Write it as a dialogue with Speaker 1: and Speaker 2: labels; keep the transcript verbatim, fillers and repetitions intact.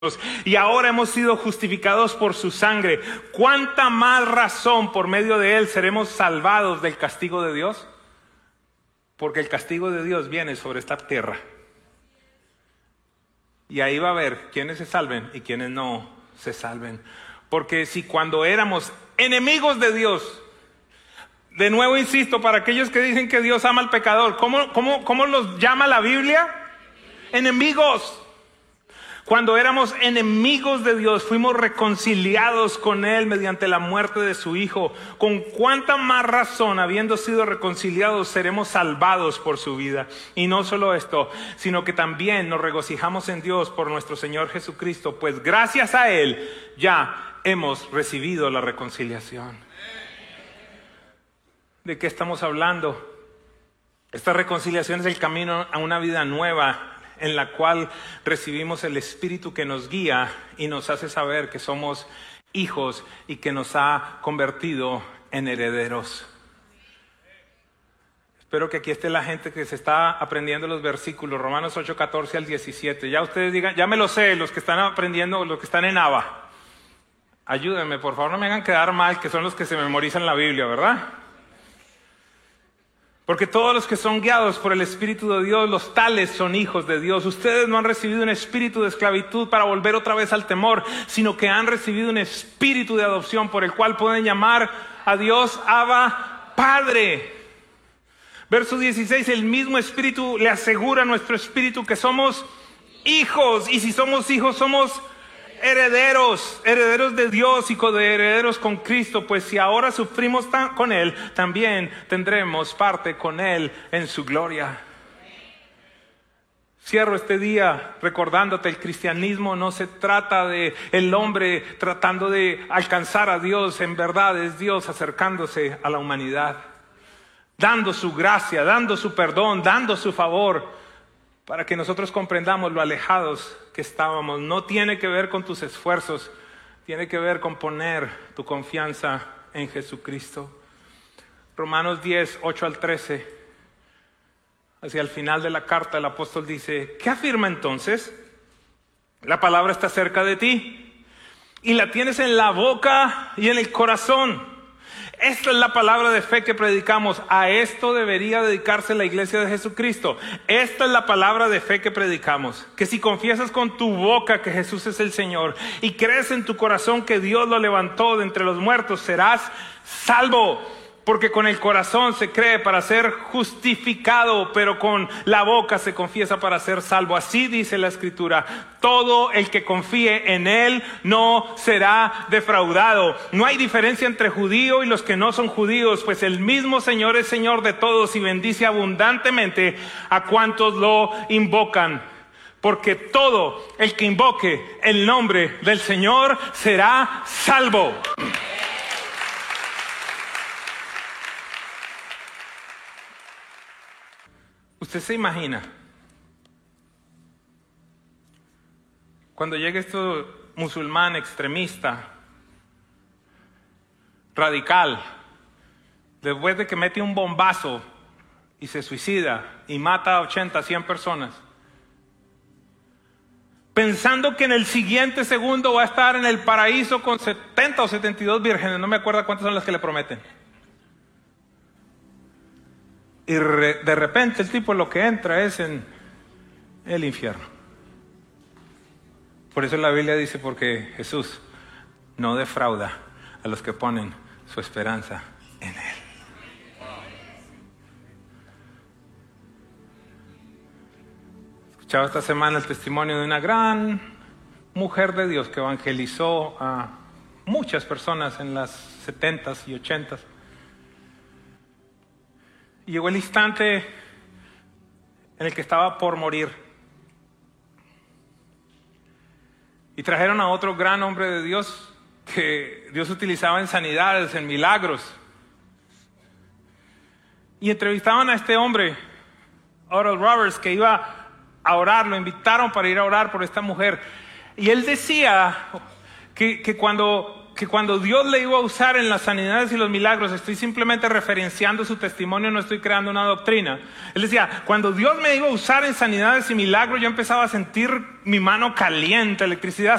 Speaker 1: y ahora hemos sido justificados por su sangre, ¿cuánta más razón por medio de él seremos salvados del castigo de Dios? Porque el castigo de Dios viene sobre esta tierra. Y ahí va a haber quienes se salven y quienes no se salven. Porque si cuando éramos enemigos de Dios, de nuevo insisto, para aquellos que dicen que Dios ama al pecador, ¿cómo, cómo, cómo los llama la Biblia? Enemigos. Cuando éramos enemigos de Dios, fuimos reconciliados con Él mediante la muerte de su Hijo. ¿Con cuánta más razón, habiendo sido reconciliados, seremos salvados por su vida? Y no solo esto, sino que también nos regocijamos en Dios por nuestro Señor Jesucristo, pues gracias a Él ya hemos recibido la reconciliación. ¿De qué estamos hablando? Esta reconciliación es el camino a una vida nueva, en la cual recibimos el Espíritu que nos guía y nos hace saber que somos hijos y que nos ha convertido en herederos. Espero que aquí esté la gente que se está aprendiendo los versículos, Romanos ocho, catorce al diecisiete. Ya ustedes digan, ya me lo sé, los que están aprendiendo, los que están en Aba. Ayúdenme, por favor, no me hagan quedar mal, que son los que se memorizan la Biblia, ¿verdad? Porque todos los que son guiados por el Espíritu de Dios, los tales son hijos de Dios. Ustedes no han recibido un espíritu de esclavitud para volver otra vez al temor, sino que han recibido un espíritu de adopción por el cual pueden llamar a Dios Abba, Padre. Verso dieciséis, el mismo Espíritu le asegura a nuestro espíritu que somos hijos. Y si somos hijos, somos herederos, herederos de Dios y coherederos con Cristo, pues si ahora sufrimos con Él, también tendremos parte con Él en su gloria. Cierro este día recordándote, el cristianismo no se trata de el hombre tratando de alcanzar a Dios, en verdad es Dios acercándose a la humanidad, dando su gracia, dando su perdón, dando su favor, para que nosotros comprendamos lo alejados que estábamos. No tiene que ver con tus esfuerzos, tiene que ver con poner tu confianza en Jesucristo. Romanos diez, ocho al trece, hacia el final de la carta el apóstol dice, ¿qué afirma entonces? La palabra está cerca de ti y la tienes en la boca y en el corazón. Esta es la palabra de fe que predicamos. A esto debería dedicarse la iglesia de Jesucristo. Esta es la palabra de fe que predicamos. Que si confiesas con tu boca que Jesús es el Señor y crees en tu corazón que Dios lo levantó de entre los muertos, serás salvo. Porque con el corazón se cree para ser justificado, pero con la boca se confiesa para ser salvo. Así dice la Escritura. Todo el que confíe en Él no será defraudado. No hay diferencia entre judío y los que no son judíos, pues el mismo Señor es Señor de todos y bendice abundantemente a cuantos lo invocan. Porque todo el que invoque el nombre del Señor será salvo. ¿Usted se imagina cuando llegue este musulmán extremista, radical, después de que mete un bombazo y se suicida y mata a ochenta, cien personas, pensando que en el siguiente segundo va a estar en el paraíso con setenta o setenta y dos vírgenes, no me acuerdo cuántas son las que le prometen? Y re, de repente el tipo lo que entra es en el infierno. Por eso la Biblia dice, porque Jesús no defrauda a los que ponen su esperanza en Él. Escuchaba esta semana el testimonio de una gran mujer de Dios que evangelizó a muchas personas en las setentas y ochentas. Llegó el instante en el que estaba por morir. Y trajeron a otro gran hombre de Dios que Dios utilizaba en sanidades, en milagros. Y entrevistaban a este hombre, Oral Roberts, que iba a orar, lo invitaron para ir a orar por esta mujer. Y él decía que, que cuando que cuando Dios le iba a usar en las sanidades y los milagros, estoy simplemente referenciando su testimonio, no estoy creando una doctrina. Él decía, cuando Dios me iba a usar en sanidades y milagros, yo empezaba a sentir mi mano caliente, electricidad